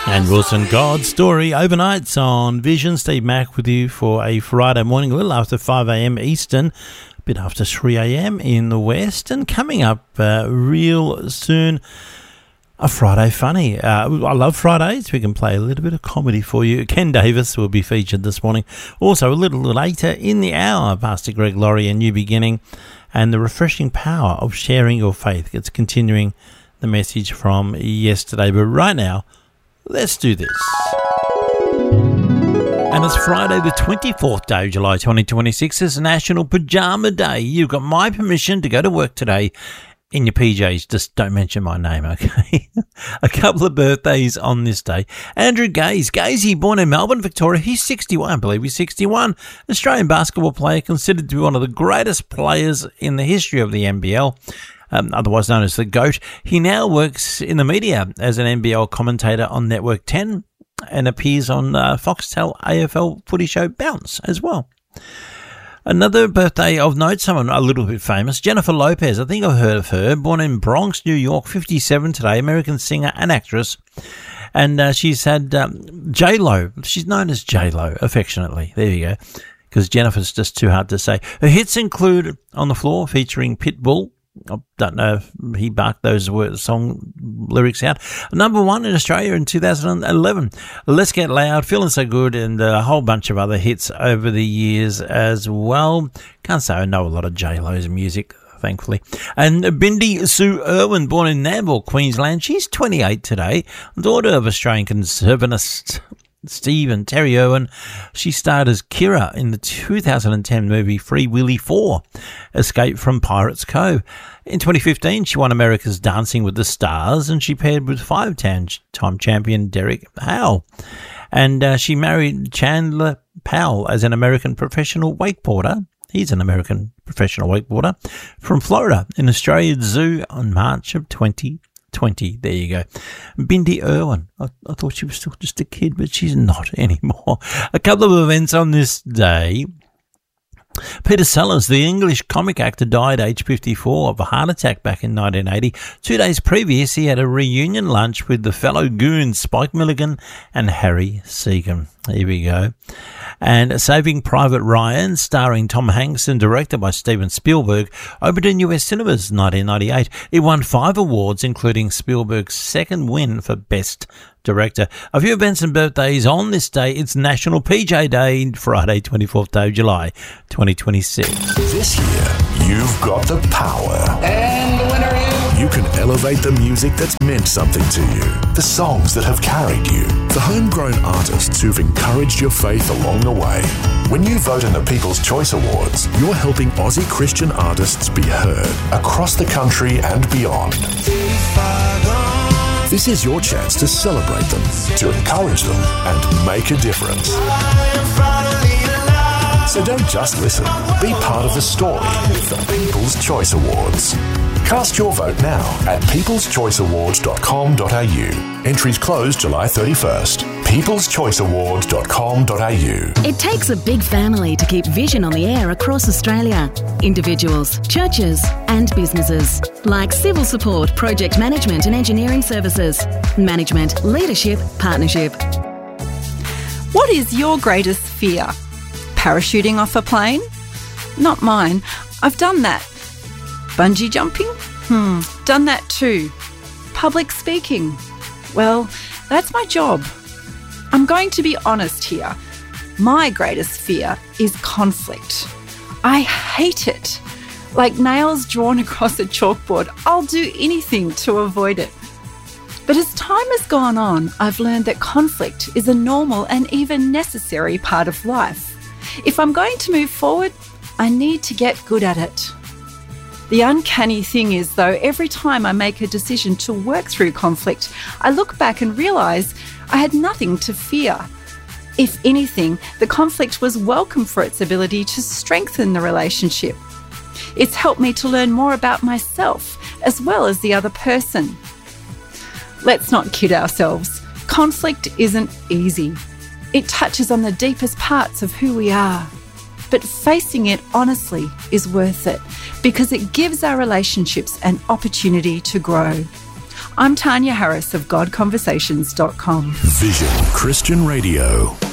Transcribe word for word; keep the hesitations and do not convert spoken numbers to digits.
And Wilson God's Story overnights on Vision. Steve Mack with you for a Friday morning, a little after five a.m. Eastern, a bit after three a.m. in the West. And coming up uh, real soon, a Friday Funny. Uh, I love Fridays. We can play a little bit of comedy for you. Ken Davis will be featured this morning. Also, a little later in the hour, Pastor Greg Laurie, A New Beginning, and the refreshing power of sharing your faith. It's continuing the message from yesterday. But right now, let's do this. And it's Friday the twenty-fourth day of July twenty twenty-six. It's National Pajama Day. You've got my permission to go to work today in your P Js. Just don't mention my name, okay? A couple of birthdays on this day. Andrew Gaze. Gazy, born in Melbourne, Victoria. He's sixty-one. I believe he's sixty-one. Australian basketball player, considered to be one of the greatest players in the history of the N B L. Um, otherwise known as the GOAT. He now works in the media as an N B L commentator on Network ten and appears on uh, Foxtel A F L footy show Bounce as well. Another birthday of note, someone a little bit famous, Jennifer Lopez. I think I've heard of her. Born in Bronx, New York, fifty-seven today, American singer and actress. And uh, she's had um, J-Lo. She's known as J-Lo, affectionately. There you go. Because Jennifer's just too hard to say. Her hits include On the Floor, featuring Pitbull. I don't know if he barked those words, song lyrics out. Number one in Australia in two thousand eleven. Let's Get Loud, Feeling So Good, and a whole bunch of other hits over the years as well. Can't say I know a lot of J-Lo's music, thankfully. And Bindi Sue Irwin, born in Nambour, Queensland. She's twenty-eight today, daughter of Australian conservativist Steve and Terry Irwin. She starred as Kira in the two thousand ten movie Free Willy four, Escape from Pirates Cove. In twenty fifteen, she won America's Dancing with the Stars, and she paired with five-time champion Derek Howe. And uh, she married Chandler Powell as an American professional wakeboarder. He's an American professional wakeboarder from Florida in Australia's Zoo on March of twenty twenty. There you go. Bindi Irwin. I, I thought she was still just a kid, but she's not anymore. A couple of events on this day. Peter Sellers, the English comic actor, died aged fifty-four of a heart attack back in nineteen eighty. Two days previous, he had a reunion lunch with the fellow goons Spike Milligan and Harry Segan. Here we go. And Saving Private Ryan, starring Tom Hanks and directed by Steven Spielberg, opened in U S cinemas in nineteen ninety-eight. It won five awards, including Spielberg's second win for Best Director. A few events and birthdays on this day. It's National P J Day, Friday, twenty-fourth day of July, twenty twenty-six. This year, you've got the power. And the winner is... You can elevate the music that's meant something to you, the songs that have carried you, the homegrown artists who've encouraged your faith along the way. When you vote in the People's Choice Awards, you're helping Aussie Christian artists be heard across the country and beyond. This is your chance to celebrate them, to encourage them, and make a difference. So don't just listen. Be part of the story with the People's Choice Awards. Cast your vote now at peoples choice awards dot com dot a u. Entries close July thirty-first. peoples choice awards dot com dot a u. It takes a big family to keep Vision on the air across Australia. Individuals, churches and businesses. Like civil support, project management and engineering services. Management, leadership, partnership. What is your greatest fear? Parachuting off a plane? Not mine. I've done that. Bungee jumping? Hmm, done that too. Public speaking? Well, that's my job. I'm going to be honest here. My greatest fear is conflict. I hate it. Like nails drawn across a chalkboard, I'll do anything to avoid it. But as time has gone on, I've learned that conflict is a normal and even necessary part of life. If I'm going to move forward, I need to get good at it. The uncanny thing is, though, every time I make a decision to work through conflict, I look back and realise I had nothing to fear. If anything, the conflict was welcome for its ability to strengthen the relationship. It's helped me to learn more about myself as well as the other person. Let's not kid ourselves. Conflict isn't easy. It touches on the deepest parts of who we are. But facing it honestly is worth it because it gives our relationships an opportunity to grow. I'm Tanya Harris of God Conversations dot com. Vision Christian Radio.